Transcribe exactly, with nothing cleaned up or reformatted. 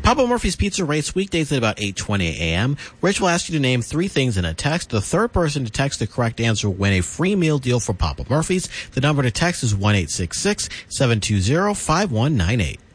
Papa Murphy's Pizza race weekdays at about eight twenty a.m. Rich will ask you to name three things in a text. The third person to text the correct answer will win a free meal deal for Papa Murphy's. The number to text is one eight six six, seven two zero, five one nine eight.